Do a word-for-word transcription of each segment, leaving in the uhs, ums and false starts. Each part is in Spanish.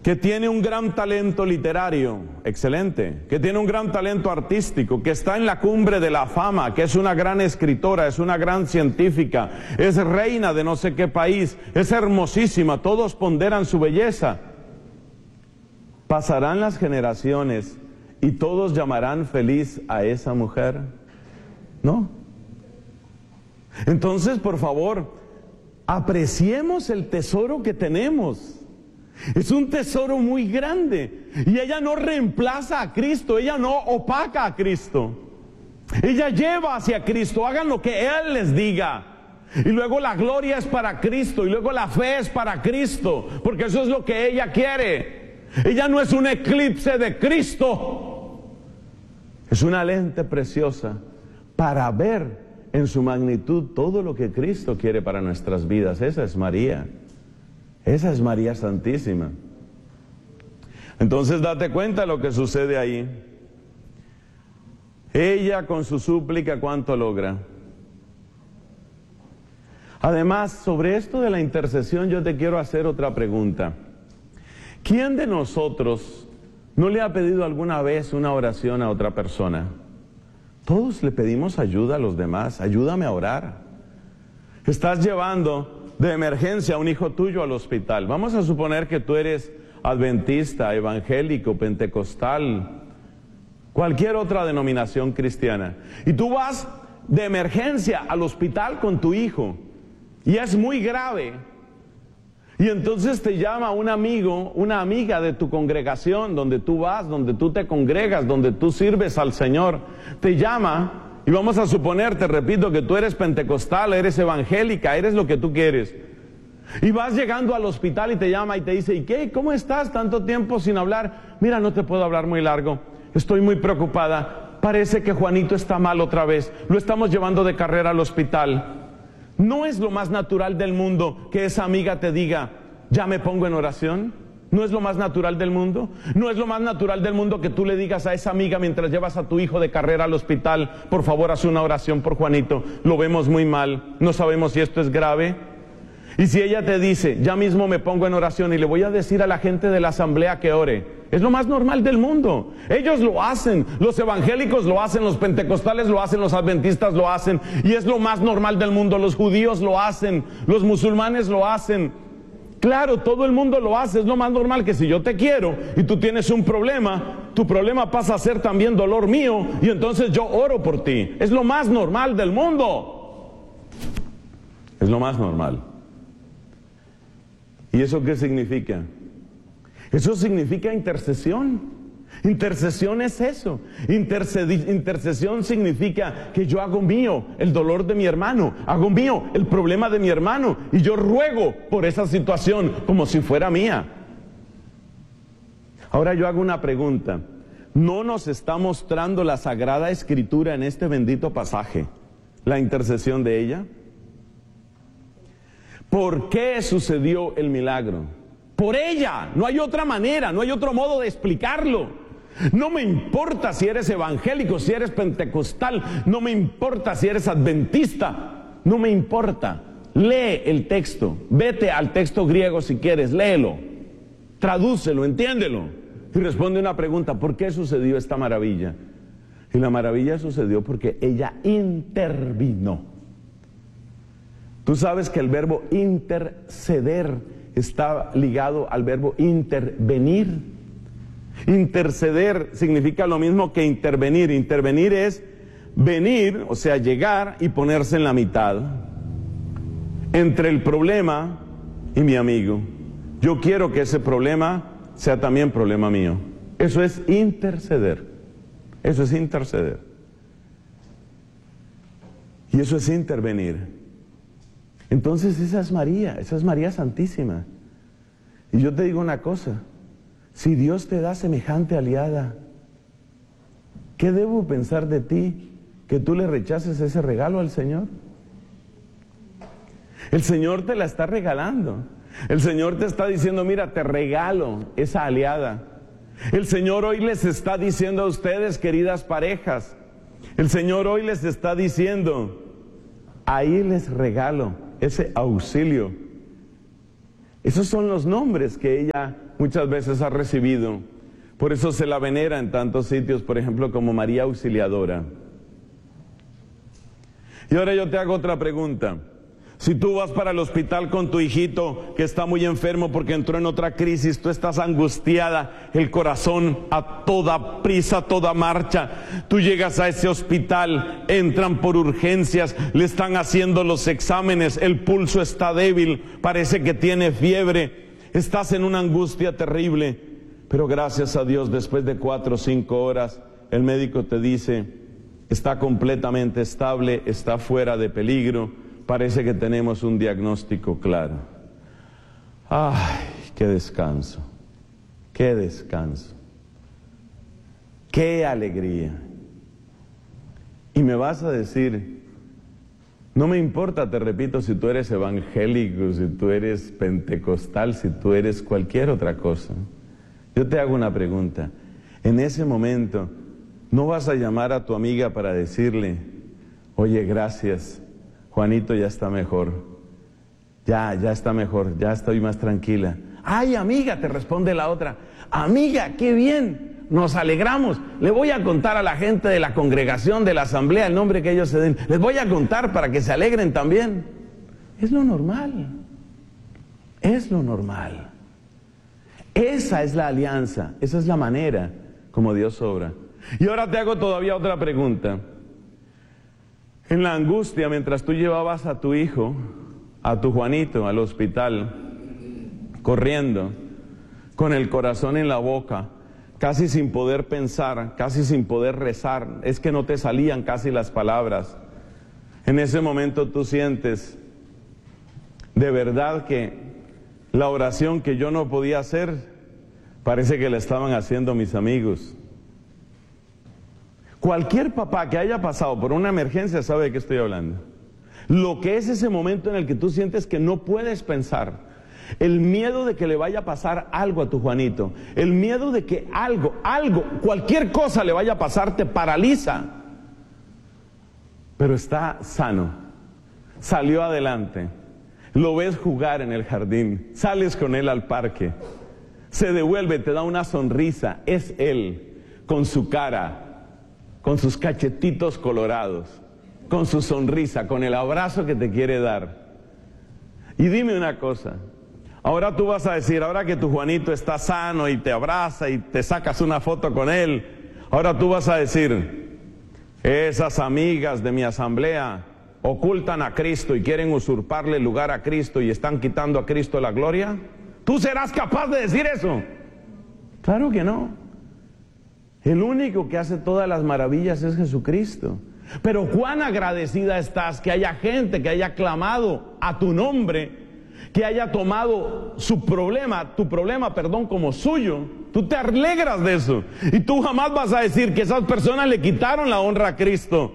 que tiene un gran talento literario, excelente, que tiene un gran talento artístico, que está en la cumbre de la fama, que es una gran escritora, es una gran científica, es reina de no sé qué país, es hermosísima, todos ponderan su belleza. Pasarán las generaciones y todos llamarán feliz a esa mujer, ¿no? Entonces, por favor, apreciemos el tesoro que tenemos. Es un tesoro muy grande. Y ella no reemplaza a Cristo, ella no opaca a Cristo. Ella lleva hacia Cristo, hagan lo que Él les diga. Y luego la gloria es para Cristo, y luego la fe es para Cristo, porque eso es lo que ella quiere. Ella no es un eclipse de Cristo. Es una lente preciosa para ver en su magnitud todo lo que Cristo quiere para nuestras vidas. Esa es María. Esa es María Santísima. Entonces date cuenta lo que sucede ahí. Ella con su súplica, ¿cuánto logra? Además, sobre esto de la intercesión yo te quiero hacer otra pregunta. ¿Quién de nosotros no le ha pedido alguna vez una oración a otra persona? Todos le pedimos ayuda a los demás. Ayúdame a orar. Estás llevando de emergencia a un hijo tuyo al hospital. Vamos a suponer que tú eres adventista, evangélico, pentecostal, cualquier otra denominación cristiana. Y tú vas de emergencia al hospital con tu hijo. Y es muy grave. Y entonces te llama un amigo, una amiga de tu congregación, donde tú vas, donde tú te congregas, donde tú sirves al Señor. Te llama. Y vamos a suponer, te repito, que tú eres pentecostal, eres evangélica, eres lo que tú quieres. Y vas llegando al hospital y te llama y te dice, ¿y qué? ¿Cómo estás? Tanto tiempo sin hablar. Mira, no te puedo hablar muy largo. Estoy muy preocupada. Parece que Juanito está mal otra vez. Lo estamos llevando de carrera al hospital. ¿No es lo más natural del mundo que esa amiga te diga, ya me pongo en oración? ¿No es lo más natural del mundo? ¿No es lo más natural del mundo que tú le digas a esa amiga mientras llevas a tu hijo de carrera al hospital, por favor, haz una oración por Juanito, lo vemos muy mal, no sabemos si esto es grave? Y si ella te dice, ya mismo me pongo en oración y le voy a decir a la gente de la asamblea que ore, es lo más normal del mundo. Ellos lo hacen, los evangélicos lo hacen, los pentecostales lo hacen, los adventistas lo hacen, y es lo más normal del mundo. Los judíos lo hacen, los musulmanes lo hacen. Claro, todo el mundo lo hace, es lo más normal que si yo te quiero y tú tienes un problema, tu problema pasa a ser también dolor mío y entonces yo oro por ti. Es lo más normal del mundo. Es lo más normal. ¿Y eso qué significa? Eso significa intercesión. Intercesión es eso. Intercedi- intercesión significa que yo hago mío el dolor de mi hermano, hago mío el problema de mi hermano y yo ruego por esa situación como si fuera mía. Ahora yo hago una pregunta. ¿No nos está mostrando la Sagrada Escritura en este bendito pasaje la intercesión de ella? ¿Por qué sucedió el milagro? Por ella, no hay otra manera, no hay otro modo de explicarlo. No me importa si eres evangélico, si eres pentecostal, no me importa si eres adventista, no me importa. Lee el texto, vete al texto griego si quieres, léelo, tradúcelo, entiéndelo y responde una pregunta: ¿por qué sucedió esta maravilla? Y la maravilla sucedió porque ella intervino. Tú sabes que el verbo interceder está ligado al verbo intervenir. Interceder significa lo mismo que intervenir. Intervenir es venir, o sea, llegar y ponerse en la mitad entre el problema y mi amigo. Yo quiero que ese problema sea también problema mío. Eso es interceder. Eso es interceder. Y eso es intervenir. Entonces esa es María, esa es María Santísima. Y yo te digo una cosa, si Dios te da semejante aliada, ¿qué debo pensar de ti? ¿Que tú le rechaces ese regalo al Señor? El Señor te la está regalando. El Señor te está diciendo, mira, te regalo esa aliada. El Señor hoy les está diciendo a ustedes, queridas parejas, el Señor hoy les está diciendo, ahí les regalo ese auxilio. Esos son los nombres que ella muchas veces ha recibido. Por eso se la venera en tantos sitios, por ejemplo, como María Auxiliadora. Y ahora yo te hago otra pregunta. Si tú vas para el hospital con tu hijito que está muy enfermo porque entró en otra crisis, tú estás angustiada, el corazón a toda prisa, a toda marcha. Tú llegas a ese hospital, entran por urgencias, le están haciendo los exámenes, el pulso está débil, parece que tiene fiebre, estás en una angustia terrible. Pero gracias a Dios, después de cuatro o cinco horas, el médico te dice, está completamente estable, está fuera de peligro. Parece que tenemos un diagnóstico claro. ¡Ay, qué descanso! ¡Qué descanso! ¡Qué alegría! Y me vas a decir, no me importa, te repito, si tú eres evangélico, si tú eres pentecostal, si tú eres cualquier otra cosa. Yo te hago una pregunta. En ese momento, ¿no vas a llamar a tu amiga para decirle, oye, gracias, Juanito ya está mejor, ya, ya está mejor, ya estoy más tranquila? Ay, amiga, te responde la otra, amiga, qué bien, nos alegramos, le voy a contar a la gente de la congregación, de la asamblea, el nombre que ellos se den, les voy a contar para que se alegren también. Es lo normal, es lo normal. Esa es la alianza, esa es la manera como Dios obra. Y ahora te hago todavía otra pregunta. En la angustia, mientras tú llevabas a tu hijo, a tu Juanito, al hospital, corriendo, con el corazón en la boca, casi sin poder pensar, casi sin poder rezar, es que no te salían casi las palabras. En ese momento tú sientes, de verdad que la oración que yo no podía hacer, parece que la estaban haciendo mis amigos. Cualquier papá que haya pasado por una emergencia sabe de qué estoy hablando. Lo que es ese momento en el que tú sientes que no puedes pensar, el miedo de que le vaya a pasar algo a tu Juanito, el miedo de que algo, algo, cualquier cosa le vaya a pasar, te paraliza. Pero está sano, salió adelante, lo ves jugar en el jardín, sales con él al parque, se devuelve, te da una sonrisa, es él, con su cara, con sus cachetitos colorados, con su sonrisa, con el abrazo que te quiere dar. Y dime una cosa, ahora tú vas a decir, ahora que tu Juanito está sano y te abraza y te sacas una foto con él, ahora tú vas a decir, esas amigas de mi asamblea ocultan a Cristo y quieren usurparle el lugar a Cristo y están quitando a Cristo la gloria. ¿Tú serás capaz de decir eso? Claro que no. El único que hace todas las maravillas es Jesucristo. Pero cuán agradecida estás que haya gente que haya clamado a tu nombre, que haya tomado su problema, tu problema, perdón, como suyo. Tú te alegras de eso. Y tú jamás vas a decir que esas personas le quitaron la honra a Cristo.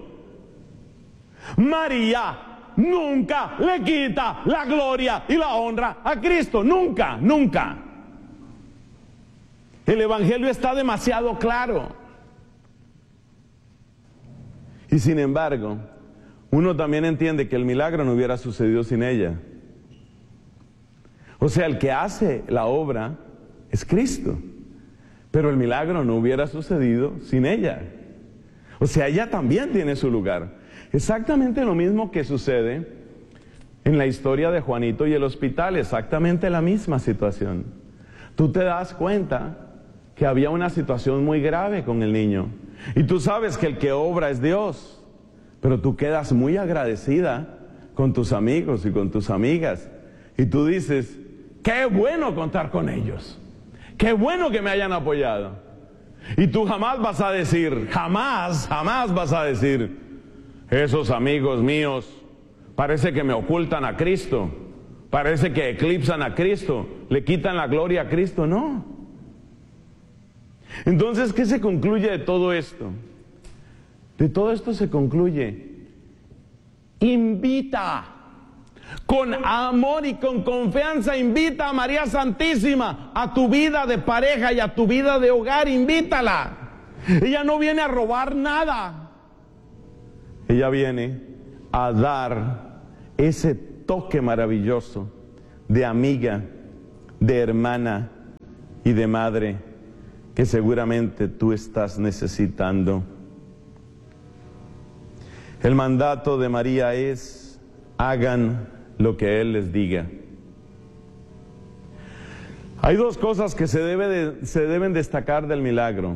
María nunca le quita la gloria y la honra a Cristo. Nunca, nunca. El Evangelio está demasiado claro. Y sin embargo, uno también entiende que el milagro no hubiera sucedido sin ella. O sea, el que hace la obra es Cristo, pero el milagro no hubiera sucedido sin ella. O sea, ella también tiene su lugar. Exactamente lo mismo que sucede en la historia de Juanito y el hospital, exactamente la misma situación. Tú te das cuenta que había una situación muy grave con el niño. Y tú sabes que el que obra es Dios, pero tú quedas muy agradecida con tus amigos y con tus amigas. Y tú dices, qué bueno contar con ellos, qué bueno que me hayan apoyado. Y tú jamás vas a decir, jamás, jamás vas a decir, esos amigos míos parece que me ocultan a Cristo, parece que eclipsan a Cristo, le quitan la gloria a Cristo. No. Entonces, ¿qué se concluye de todo esto? De todo esto se concluye, invita, con amor y con confianza, invita a María Santísima a tu vida de pareja y a tu vida de hogar, invítala. Ella no viene a robar nada, ella viene a dar ese toque maravilloso de amiga, de hermana y de madre que seguramente tú estás necesitando. El mandato de María es: hagan lo que Él les diga. Hay dos cosas que se, debe de, se deben destacar del milagro.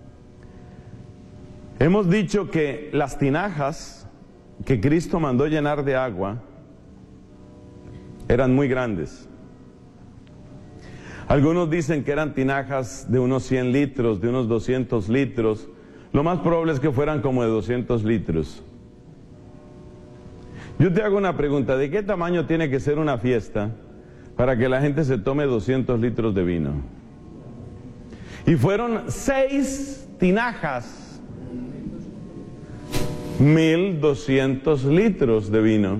Hemos dicho que las tinajas que Cristo mandó llenar de agua eran muy grandes. Algunos dicen que eran tinajas de unos cien litros, de unos doscientos litros. Lo más probable es que fueran como de doscientos litros. Yo te hago una pregunta: ¿de qué tamaño tiene que ser una fiesta para que la gente se tome doscientos litros de vino? Y fueron seis tinajas, mil doscientos litros de vino.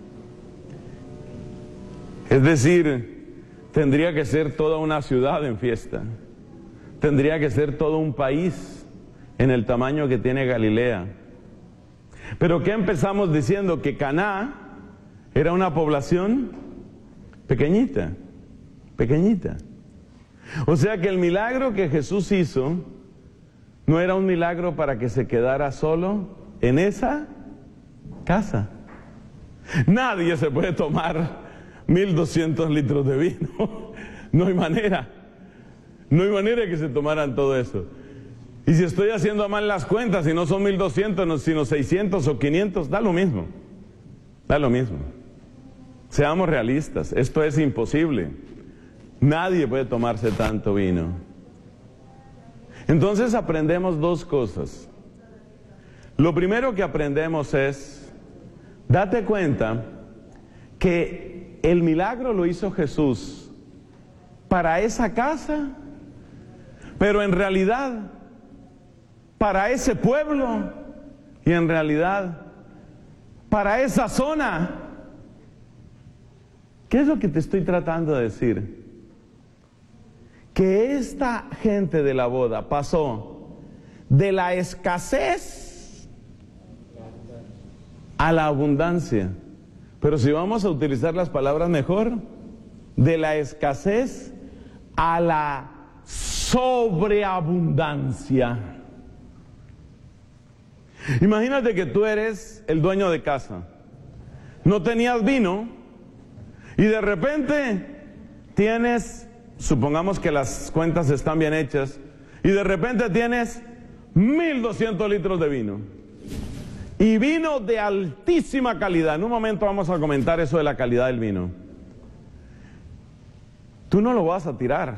Es decir, tendría que ser toda una ciudad en fiesta. Tendría que ser todo un país en el tamaño que tiene Galilea. Pero ¿qué empezamos diciendo? Que Caná era una población pequeñita, pequeñita. O sea que el milagro que Jesús hizo no era un milagro para que se quedara solo en esa casa. Nadie se puede tomar mil doscientos litros de vino. No hay manera. No hay manera de que se tomaran todo eso. Y si estoy haciendo mal las cuentas, si no son mil doscientos, sino seiscientos o quinientos, da lo mismo. Da lo mismo. Seamos realistas, esto es imposible. Nadie puede tomarse tanto vino. Entonces aprendemos dos cosas. Lo primero que aprendemos es: date cuenta que el milagro lo hizo Jesús para esa casa, pero en realidad para ese pueblo y en realidad para esa zona. ¿Qué es lo que te estoy tratando de decir? Que esta gente de la boda pasó de la escasez a la abundancia. Pero si vamos a utilizar las palabras mejor, de la escasez a la sobreabundancia. Imagínate que tú eres el dueño de casa. No tenías vino y de repente tienes, supongamos que las cuentas están bien hechas, y de repente tienes mil doscientos litros de vino. Y vino de altísima calidad. En un momento vamos a comentar eso de la calidad del vino. Tú no lo vas a tirar.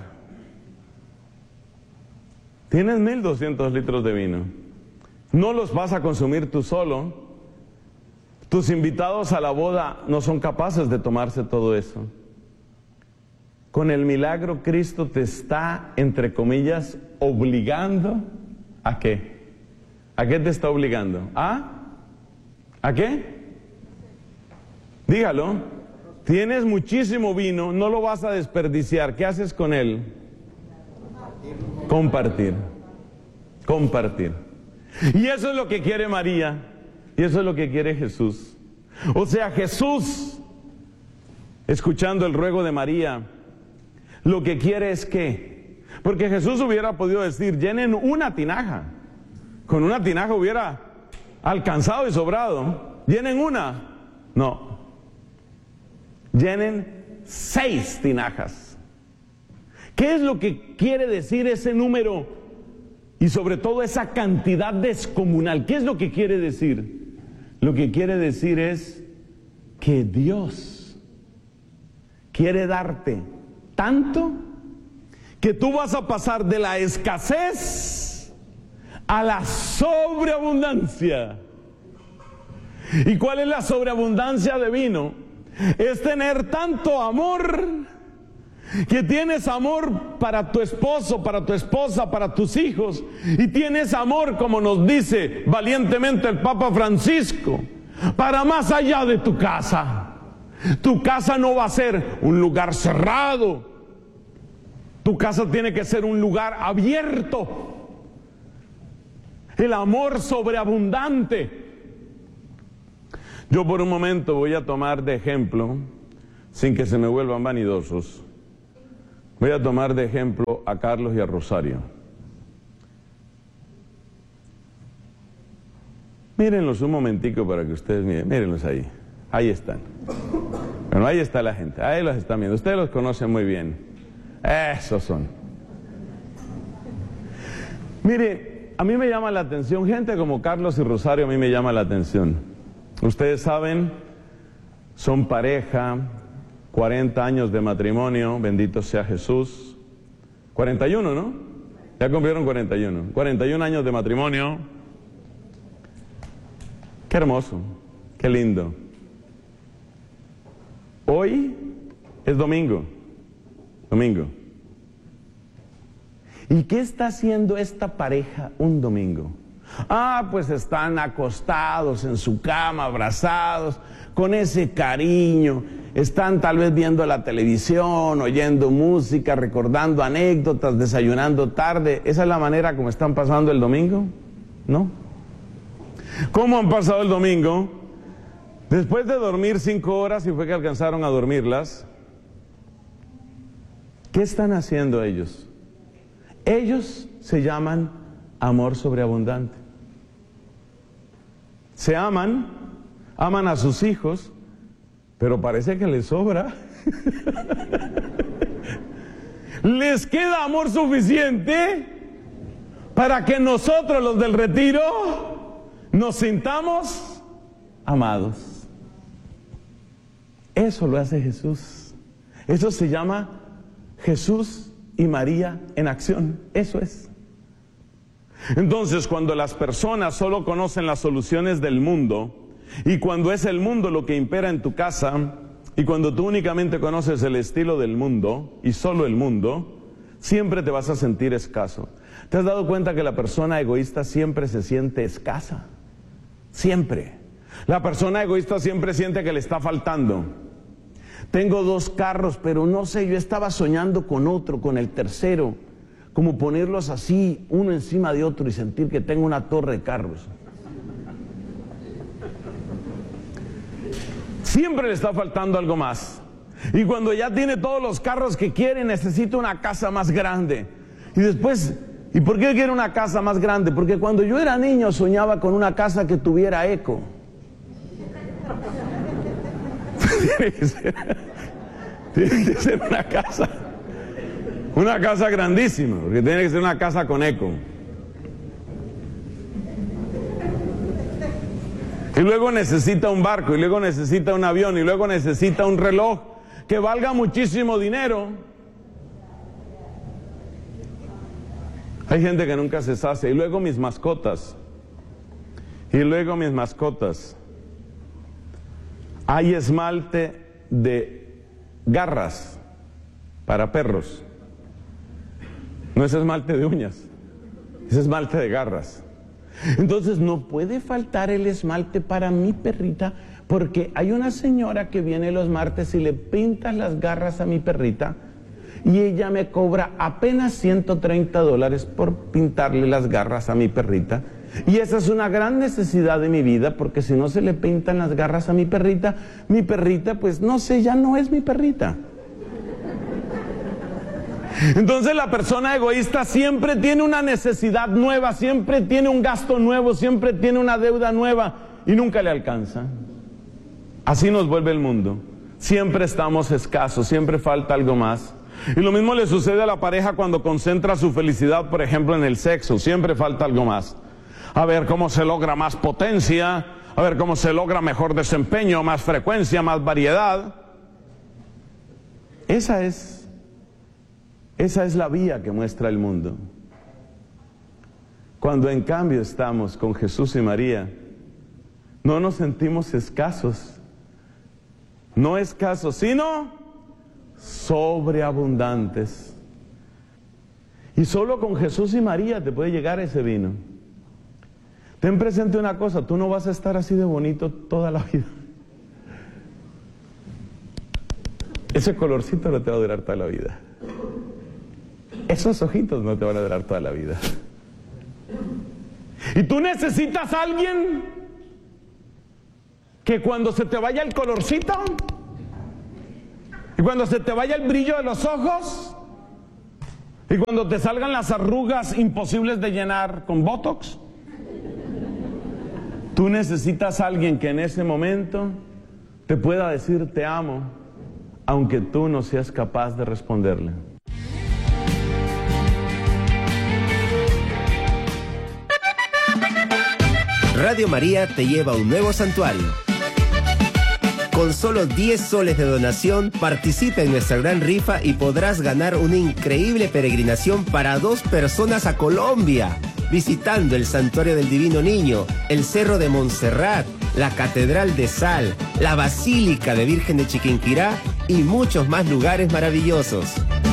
Tienes mil doscientos litros de vino. No los vas a consumir tú solo. Tus invitados a la boda no son capaces de tomarse todo eso. Con el milagro, Cristo te está, entre comillas, obligando ¿a qué? ¿A qué te está obligando? ¿A? ¿A qué? Dígalo. Tienes muchísimo vino, no lo vas a desperdiciar. ¿Qué haces con él? Compartir. Compartir. Y eso es lo que quiere María. Y eso es lo que quiere Jesús. O sea, Jesús, escuchando el ruego de María, lo que quiere es que, porque Jesús hubiera podido decir, llenen una tinaja. Con una tinaja hubiera alcanzado y sobrado. Llenen una. No. Llenen seis tinajas. ¿Qué es lo que quiere decir ese número? Y sobre todo esa cantidad descomunal. ¿Qué es lo que quiere decir? Lo que quiere decir es que Dios quiere darte tanto que tú vas a pasar de la escasez a la sobreabundancia. ¿Y cuál es la sobreabundancia de vino? Es tener tanto amor que tienes amor para tu esposo, para tu esposa, para tus hijos, y tienes amor, como nos dice valientemente el Papa Francisco, para más allá de tu casa. Tu casa no va a ser un lugar cerrado. Tu casa tiene que ser un lugar abierto. El amor sobreabundante. Yo por un momento voy a tomar de ejemplo, sin que se me vuelvan vanidosos, Voy a tomar de ejemplo a Carlos y a Rosario. Mírenlos un momentico para que ustedes miren, mírenlos ahí, ahí están. Bueno, ahí está la gente, ahí los están viendo, ustedes los conocen muy bien. Esos son. Mire, a mí me llama la atención, gente como Carlos y Rosario a mí me llama la atención. Ustedes saben, son pareja, cuarenta años de matrimonio, bendito sea Jesús. cuarenta y uno, ¿no? Ya cumplieron cuarenta y uno. cuarenta y uno años de matrimonio. Qué hermoso, qué lindo. Hoy es domingo, domingo. ¿Y qué está haciendo esta pareja un domingo? Ah, pues están acostados en su cama, abrazados, con ese cariño. Están tal vez viendo la televisión, oyendo música, recordando anécdotas, desayunando tarde. ¿Esa es la manera como están pasando el domingo? ¿No? ¿Cómo han pasado el domingo? Después de dormir cinco horas, y fue que alcanzaron a dormirlas, ¿qué están haciendo ellos? Ellos se llaman amor sobreabundante. Se aman, aman a sus hijos, pero parece que les sobra. Les queda amor suficiente para que nosotros, los del retiro, nos sintamos amados. Eso lo hace Jesús. Eso se llama Jesús y María en acción. Eso es. Entonces, cuando las personas solo conocen las soluciones del mundo, y cuando es el mundo lo que impera en tu casa, y cuando tú únicamente conoces el estilo del mundo, y solo el mundo, siempre te vas a sentir escaso. ¿Te has dado cuenta que la persona egoísta siempre se siente escasa? Siempre. La persona egoísta siempre siente que le está faltando. Tengo dos carros, pero no sé, yo estaba soñando con otro, con el tercero, como ponerlos así, uno encima de otro y sentir que tengo una torre de carros. Siempre le está faltando algo más. Y cuando ya tiene todos los carros que quiere, necesita una casa más grande. Y después, ¿y por qué quiere una casa más grande? Porque cuando yo era niño soñaba con una casa que tuviera eco. Tiene que ser, tiene que ser una casa, una casa grandísima, porque tiene que ser una casa con eco. Y luego necesita un barco, y luego necesita un avión, y luego necesita un reloj que valga muchísimo dinero. Hay gente que nunca se sacia. Y luego mis mascotas. Y luego mis mascotas. Hay esmalte de garras para perros. No es esmalte de uñas, es esmalte de garras. Entonces no puede faltar el esmalte para mi perrita, porque hay una señora que viene los martes y le pinta las garras a mi perrita, y ella me cobra apenas ciento treinta dólares por pintarle las garras a mi perrita. Y esa es una gran necesidad de mi vida, porque si no se le pintan las garras a mi perrita, mi perrita, pues no sé, ya no es mi perrita. Entonces la persona egoísta siempre tiene una necesidad nueva, siempre tiene un gasto nuevo, siempre tiene una deuda nueva y nunca le alcanza. Así nos vuelve el mundo. Siempre estamos escasos, siempre falta algo más. Y lo mismo le sucede a la pareja cuando concentra su felicidad, por ejemplo, en el sexo. Siempre falta algo más. A ver cómo se logra más potencia, a ver cómo se logra mejor desempeño, más frecuencia, más variedad. Esa es, esa es la vía que muestra el mundo. Cuando en cambio estamos con Jesús y María, no nos sentimos escasos. No escasos, sino sobreabundantes. Y solo con Jesús y María te puede llegar ese vino. Ten presente una cosa, tú no vas a estar así de bonito toda la vida. Ese colorcito no te va a durar toda la vida. Esos ojitos no te van a durar toda la vida. Y tú necesitas a alguien que cuando se te vaya el colorcito y cuando se te vaya el brillo de los ojos, Y cuando te salgan las arrugas imposibles de llenar con Botox, tú necesitas a alguien que en ese momento te pueda decir te amo, aunque tú no seas capaz de responderle. Radio María te lleva a un nuevo santuario. Con solo diez soles de donación, participa en nuestra gran rifa y podrás ganar una increíble peregrinación para dos personas a Colombia, visitando el Santuario del Divino Niño, el Cerro de Montserrat, la Catedral de Sal, la Basílica de Virgen de Chiquinquirá y muchos más lugares maravillosos.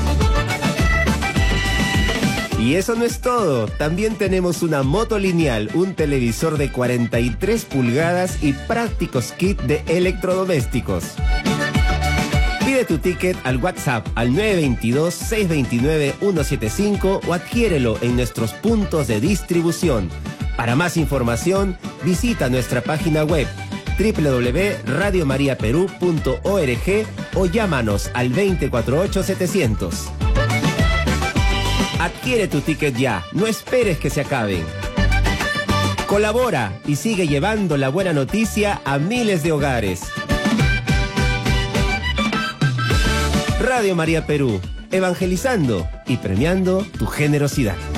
Y eso no es todo, también tenemos una moto lineal, un televisor de cuarenta y tres pulgadas y prácticos kits de electrodomésticos. Pide tu ticket al WhatsApp al nueve dos dos, seis dos nueve, uno siete cinco o adquiérelo en nuestros puntos de distribución. Para más información, visita nuestra página web doble u doble u doble u punto radio maria perú punto org o llámanos al veinte cuarenta y ocho setecientos. Adquiere tu ticket ya, no esperes que se acaben. Colabora y sigue llevando la buena noticia a miles de hogares. Radio María Perú, evangelizando y premiando tu generosidad.